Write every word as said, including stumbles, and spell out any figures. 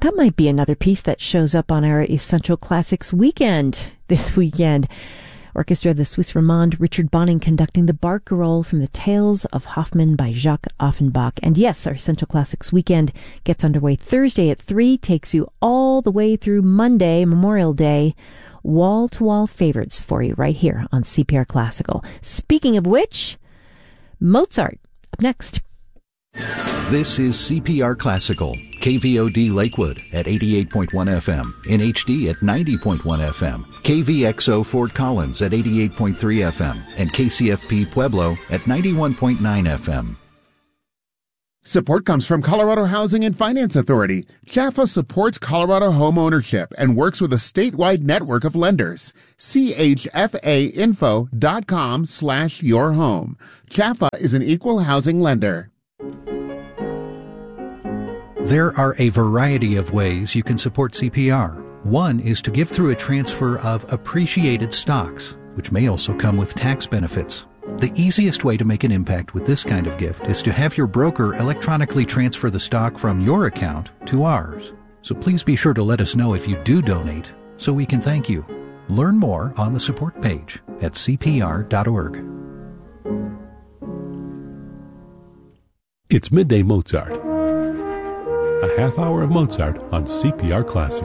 that might be another piece that shows up on our Essential Classics weekend this weekend. Orchestra of the Swiss Romande, Richard Bonning conducting the Barcarolle from the Tales of Hoffmann by Jacques Offenbach. And yes, our Essential Classics weekend gets underway Thursday at three, takes you all the way through Monday, Memorial Day. Wall-to-wall favorites for you right here on C P R Classical. Speaking of which, Mozart up next. This is C P R Classical, K V O D Lakewood at eighty-eight point one F M, in H D at ninety point one F M, K V X O Fort Collins at eighty-eight point three F M, and K C F P Pueblo at ninety-one point nine F M. Support comes from Colorado Housing and Finance Authority. C H A F A supports Colorado home ownership and works with a statewide network of lenders. C H F A info dot com slash your home. C H A F A is an equal housing lender. There are a variety of ways you can support C P R. One is to give through a transfer of appreciated stocks, which may also come with tax benefits. The easiest way to make an impact with this kind of gift is to have your broker electronically transfer the stock from your account to ours. So please be sure to let us know if you do donate so we can thank you. Learn more on the support page at C P R dot org. It's Midday Mozart. A half hour of Mozart on C P R Classic.